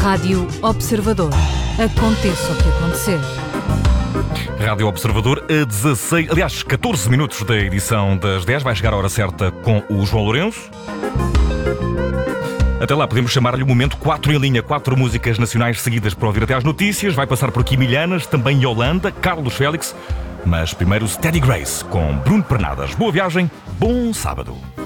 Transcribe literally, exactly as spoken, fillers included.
Rádio Observador. Aconteça o que acontecer. Rádio Observador a dezasseis, aliás, catorze minutos da edição das dez. Vai chegar a hora certa com o João Lourenço. Até lá, podemos chamar-lhe o momento quatro em linha. Quatro músicas nacionais seguidas para ouvir até às notícias. Vai passar por aqui Milhanas, também Yolanda, Carlos Félix. Mas primeiro Steady Grace com Bruno Pernadas. Boa viagem, bom sábado.